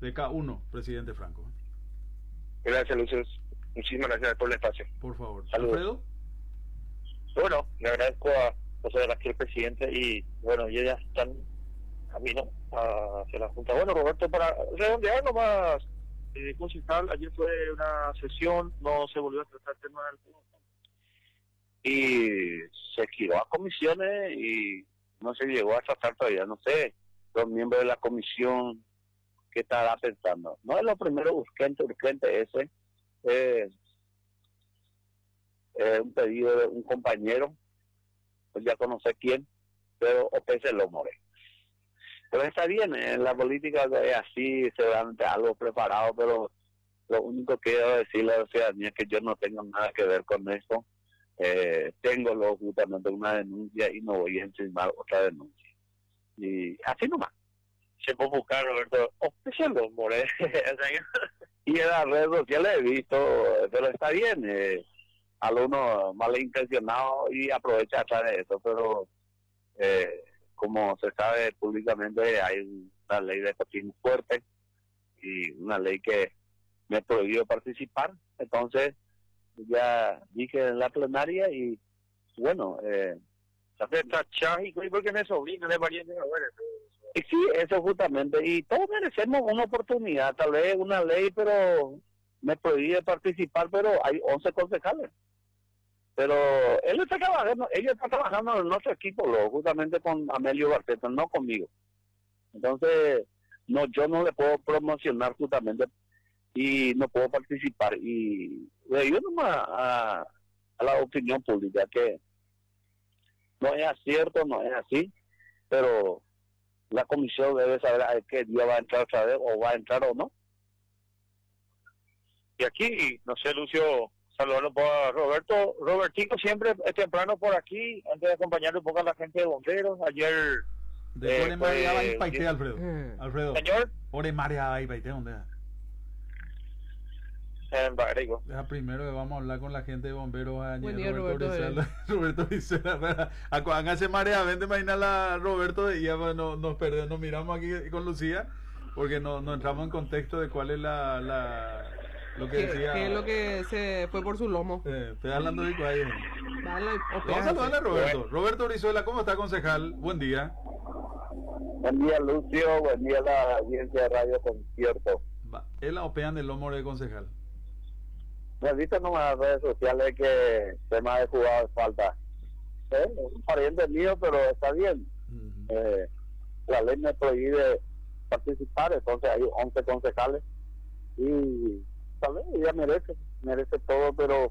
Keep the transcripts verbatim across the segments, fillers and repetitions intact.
de K uno, presidente Franco. Gracias, Lucio. Muchísimas gracias por el espacio. Por favor. Saludos. Alfredo. Bueno, le agradezco a José Raquel, presidente, y bueno, y ellas están camino hacia la Junta. Bueno, Roberto, para redondear nomás, eh, concejal, ayer fue una sesión, no se volvió a tratar el tema del punto. Y se giró a comisiones y no se llegó a tratar todavía, no sé, los miembros de la comisión qué estará pensando. No es lo primero urgente, urgente ese, es eh, un pedido de un compañero, pues ya conoce quién, pero O P se lo more. Pero está bien, en la política es así, seguramente algo preparado, pero lo único que quiero decirle a la ciudadanía es que yo no tengo nada que ver con esto. Eh, tengo lo, justamente una denuncia y no voy a encimar otra denuncia. Y así nomás. Se puede buscar, Roberto, O P se lo more. Y en las redes sociales he visto, pero está bien, eh, algunos malintencionados y aprovecha atrás de eso, pero eh, como se sabe públicamente hay una ley de patín fuerte y una ley que me prohibió participar, entonces ya dije en la plenaria y bueno, eh, ¿y por qué no es sobrino de pariente? y sí, eso justamente, y todos merecemos una oportunidad, tal vez una ley, pero me prohíbe participar, pero hay once concejales. Pero él está trabajando, ellos están trabajando en nuestro equipo, lo, justamente con Amelio Barteta, no conmigo. Entonces, no, yo no le puedo promocionar justamente y no puedo participar. Y le digo nomás a, a la opinión pública que no es cierto, no es así, pero la comisión debe saber a qué día va a entrar otra vez, o va a entrar o no. Y aquí, no sé, Lucio, saludarlo por Roberto. Robertico siempre es temprano por aquí, antes de acompañar un poco a la gente de bomberos. Ayer... De Ore María Bay Paité, Alfredo. Mm. Alfredo. Señor. Ore María Bay Paité, ¿dónde es? En Barrigo. Deja primero que vamos a hablar con la gente de bomberos a Buen día, Roberto Roberto Brizuela. Roberto Brizuela. Hágase marea, vente imaginar a Roberto y ya no, nos perdemos, nos miramos aquí con Lucía, porque no, no entramos en contexto de cuál es la, la lo que ¿Qué, decía. ¿Qué es lo que se fue por su lomo? Eh, estoy hablando de ahí. Dale, Vamos a saludarle a Roberto. Roberto Brizuela, ¿cómo está, concejal? Buen día. Buen día, Lucio, buen día a la audiencia de Radio Concierto. Va. Es la opean del lomo de concejal. Me he visto nomás en las redes sociales que se me ha jugado de falta. ¿Eh? Un pariente mío, pero está bien. Uh-huh. eh, la ley me prohíbe participar, entonces hay once concejales y tal vez ella merece, merece todo, pero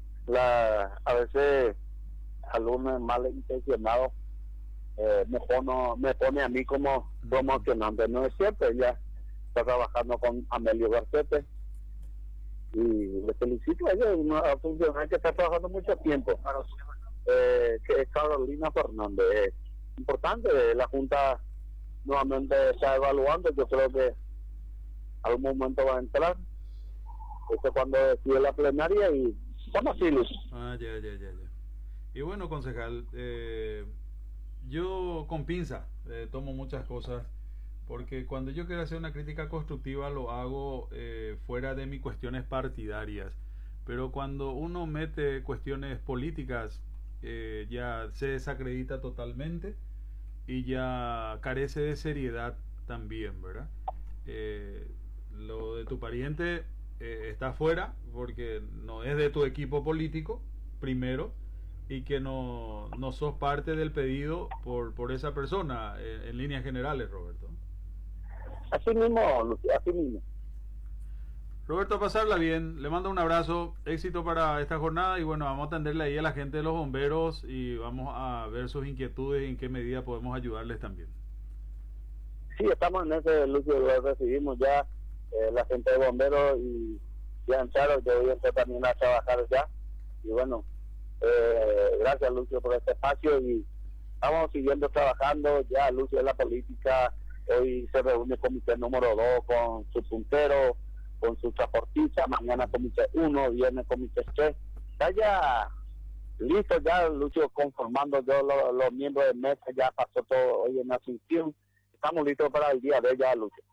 la a veces algunos malintencionados eh, me, pone, me pone a mí como promocionante. No es cierto, ella está trabajando con Amelio Garcete y le felicito a ella, una funcionaria que está trabajando mucho tiempo, eh, que es Carolina Fernández. Es importante, la Junta nuevamente está evaluando, yo creo que algún momento va a entrar, eso es cuando decide la plenaria y estamos así, Luis. Ah, ya, ya, ya, ya. Y bueno, concejal, eh, yo con pinza eh, tomo muchas cosas, porque cuando yo quiero hacer una crítica constructiva lo hago eh, fuera de mis cuestiones partidarias, pero cuando uno mete cuestiones políticas eh, ya se desacredita totalmente y ya carece de seriedad también, ¿verdad? Eh, lo de tu pariente eh, está fuera porque no es de tu equipo político, primero, y que no, no sos parte del pedido por, por esa persona, en, en líneas generales, Roberto. Así mismo, Lucía, así mismo. Roberto, a pasarla bien, le mando un abrazo, éxito para esta jornada y bueno, vamos a atenderle ahí a la gente de los bomberos y vamos a ver sus inquietudes y en qué medida podemos ayudarles también. Sí, estamos en ese, Lucio, lo recibimos ya, eh, la gente de bomberos y ya entraron, yo voy a entrar también a trabajar ya y bueno, eh, gracias, Lucio, por este espacio y estamos siguiendo trabajando ya, Lucio, en la política. Hoy se reúne el comité número dos con su puntero, con su transportista, mañana comité uno, viernes comité tres. Está ya listo, ya Lucio, conformando yo los, los miembros de mesa, ya pasó todo hoy en Asunción. Estamos listos para el día de ya, Lucio.